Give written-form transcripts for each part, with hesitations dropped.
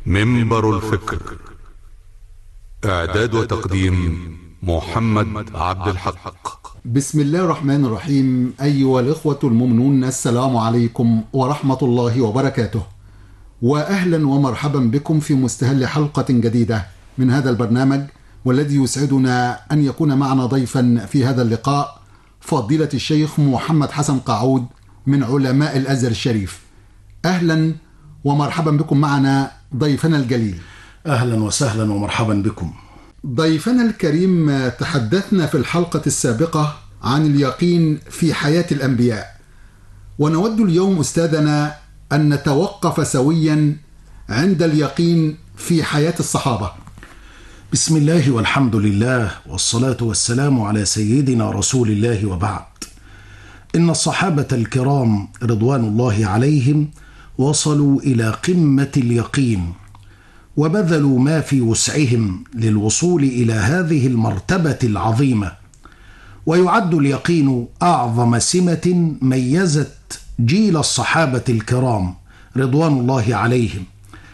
منبر الفكر. إعداد وتقديم محمد عبد الحق. بسم الله الرحمن الرحيم. أيها الإخوة المؤمنون، السلام عليكم ورحمة الله وبركاته، وأهلا ومرحبا بكم في مستهل حلقة جديدة من هذا البرنامج، والذي يسعدنا أن يكون معنا ضيفا في هذا اللقاء فضيلة الشيخ محمد حسن قاعود من علماء الأزهر الشريف. أهلا ومرحبا بكم معنا ضيفنا الجليل. أهلا وسهلا ومرحبا بكم. ضيفنا الكريم، تحدثنا في الحلقة السابقة عن اليقين في حياة الأنبياء، ونود اليوم أستاذنا أن نتوقف سويا عند اليقين في حياة الصحابة. بسم الله والحمد لله والصلاة والسلام على سيدنا رسول الله، وبعد. إن الصحابة الكرام رضوان الله عليهم وصلوا إلى قمة اليقين، وبذلوا ما في وسعهم للوصول إلى هذه المرتبة العظيمة. ويعد اليقين أعظم سمة ميزت جيل الصحابة الكرام رضوان الله عليهم،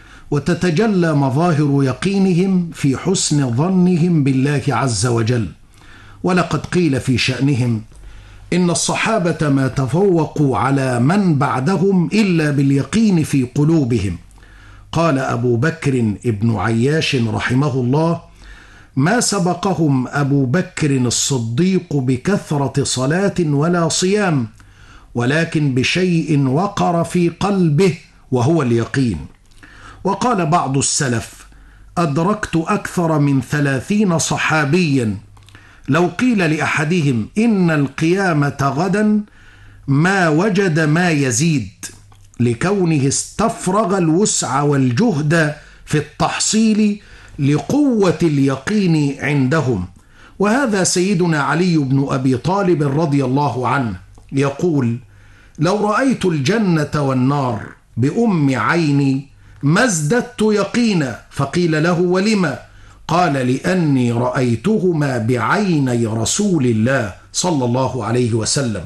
وتتجلى مظاهر يقينهم في حسن ظنهم بالله عز وجل. ولقد قيل في شأنهم إن الصحابة ما تفوقوا على من بعدهم إلا باليقين في قلوبهم. قال أبو بكر ابن عياش رحمه الله: ما سبقهم أبو بكر الصديق بكثرة صلاة ولا صيام، ولكن بشيء وقر في قلبه وهو اليقين. وقال بعض السلف: أدركت أكثر من 30 صحابيا، لو قيل لأحدهم إن القيامة غدا ما وجد ما يزيد، لكونه استفرغ الوسع والجهد في التحصيل لقوة اليقين عندهم. وهذا سيدنا علي بن أبي طالب رضي الله عنه يقول: لو رأيت الجنة والنار بأم عيني ما ازددت يقينا. فقيل له: ولما؟ قال: لأني رأيتهما بعيني رسول الله صلى الله عليه وسلم،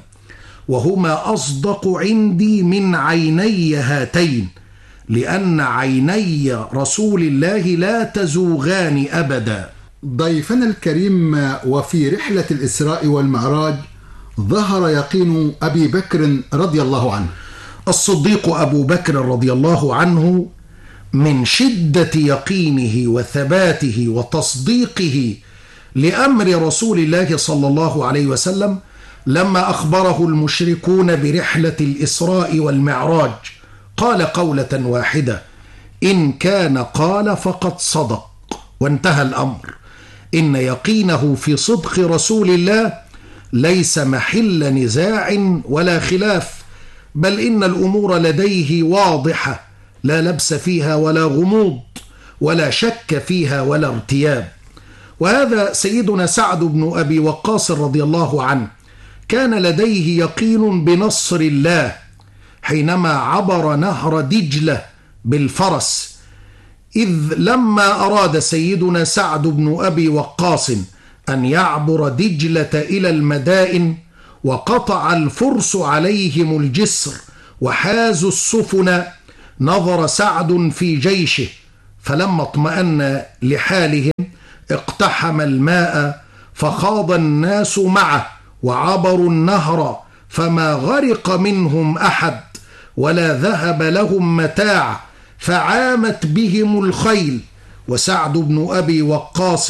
وهما أصدق عندي من عيني هاتين، لأن عيني رسول الله لا تزوغان أبدا. ضيفنا الكريم، وفي رحلة الإسراء والمعراج ظهر يقين أبي بكر رضي الله عنه. الصديق أبو بكر رضي الله عنه من شدة يقينه وثباته وتصديقه لأمر رسول الله صلى الله عليه وسلم لما أخبره المشركون برحلة الإسراء والمعراج، قال قولة واحدة: إن كان قال فقد صدق، وانتهى الأمر. إن يقينه في صدق رسول الله ليس محل نزاع ولا خلاف، بل إن الأمور لديه واضحة لا لبس فيها ولا غموض ولا شك فيها ولا ارتياب. وهذا سيدنا سعد بن أبي وقاص رضي الله عنه كان لديه يقين بنصر الله حينما عبر نهر دجلة بالفرس، إذ لما أراد سيدنا سعد بن أبي وقاص أن يعبر دجلة إلى المدائن، وقطع الفرس عليهم الجسر وحازوا السفن، نظر سعد في جيشه، فلما اطمأن لحالهم اقتحم الماء فخاض الناس معه وعبروا النهر، فما غرق منهم أحد ولا ذهب لهم متاع، فعامت بهم الخيل. وسعد بن أبي وقاص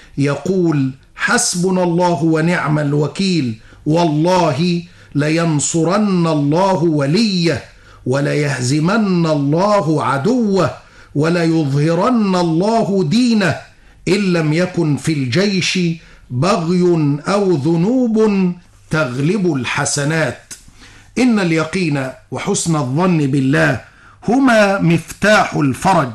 يقول: حسبنا الله ونعم الوكيل، والله لينصرن الله وليه، وليهزمن الله عدوه، وليظهرن الله دينه، إن لم يكن في الجيش بغي أو ذنوب تغلب الحسنات. إن اليقين وحسن الظن بالله هما مفتاح الفرج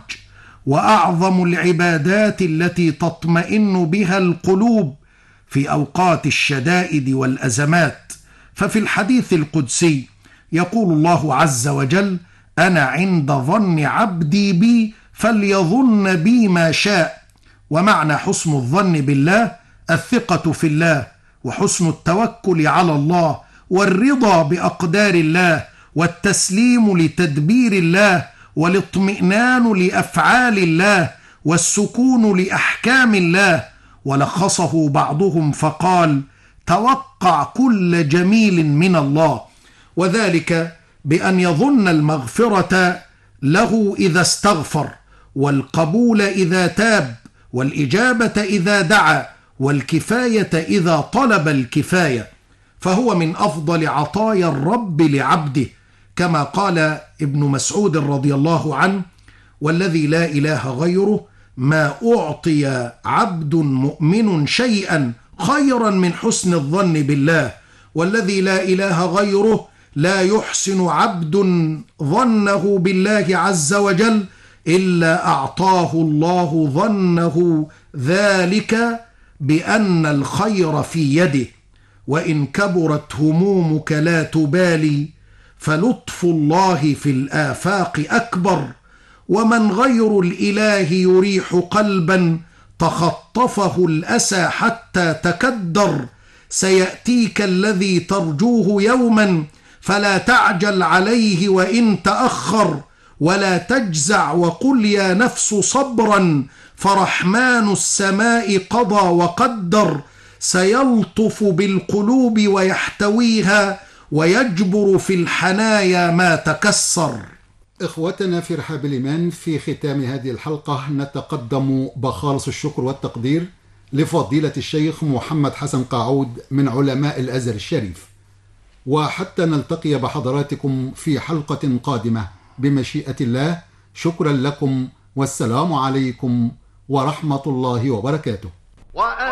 وأعظم العبادات التي تطمئن بها القلوب في أوقات الشدائد والأزمات. ففي الحديث القدسي يقول الله عز وجل: أنا عند ظن عبدي بي فليظن بي ما شاء. ومعنى حسن الظن بالله الثقة في الله، وحسن التوكل على الله، والرضا بأقدار الله، والتسليم لتدبير الله، والاطمئنان لأفعال الله والسكون لأحكام الله. ولخصه بعضهم فقال: توقع كل جميل من الله، وذلك بأن يظن المغفرة له إذا استغفر، والقبول إذا تاب، والإجابة إذا دعا، والكفاية إذا طلب الكفاية، فهو من أفضل عطايا الرب لعبده، كما قال ابن مسعود رضي الله عنه: والذي لا إله غيره ما أعطي عبد مؤمن شيئا خيرا من حسن الظن بالله، والذي لا إله غيره لا يحسن عبد ظنه بالله عز وجل إلا أعطاه الله ظنه ذلك بأن الخير في يده. وإن كبرت همومك لا تبالي، فلطف الله في الآفاق أكبر. ومن غير الإله يريح قلبا تخطفه الأسى حتى تكدر. سيأتيك الذي ترجوه يوما، فلا تعجل عليه وإن تأخر، ولا تجزع وقل يا نفس صبرا، فرحمن السماء قضى وقدر. سيلطف بالقلوب ويحتويها، ويجبر في الحنايا ما تكسر. إخوتنا في رحاب الإيمان، في ختام هذه الحلقة نتقدم بخالص الشكر والتقدير لفضيلة الشيخ محمد حسن قاعود من علماء الأزهر الشريف، وحتى نلتقي بحضراتكم في حلقة قادمة بمشيئة الله. شكرا لكم، والسلام عليكم ورحمة الله وبركاته.